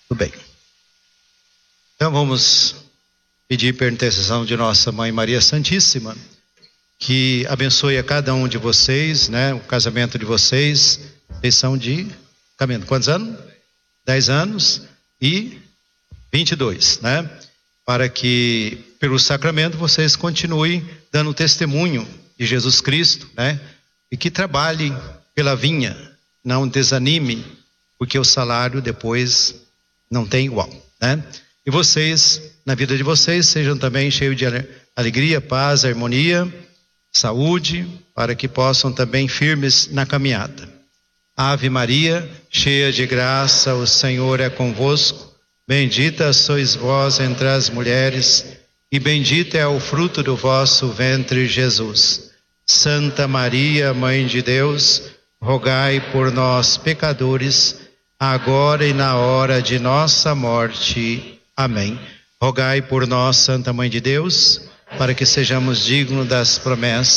Tudo bem. Então vamos pedir por intercessão de nossa Mãe Maria Santíssima, que abençoe a cada um de vocês, né? O casamento de vocês. Vocês são de quantos anos? 10 anos e 22, né? Para que pelo sacramento vocês continuem dando testemunho de Jesus Cristo, né? E que trabalhem pela vinha, não desanime, porque o salário depois não tem igual, né? E vocês, na vida de vocês, sejam também cheios de alegria, paz, harmonia, saúde, para que possam também firmes na caminhada. Ave Maria, cheia de graça, o Senhor é convosco. Bendita sois vós entre as mulheres, e bendito é o fruto do vosso ventre, Jesus. Santa Maria, Mãe de Deus, rogai por nós, pecadores, agora e na hora de nossa morte. Amém. Rogai por nós, Santa Mãe de Deus, para que sejamos dignos das promessas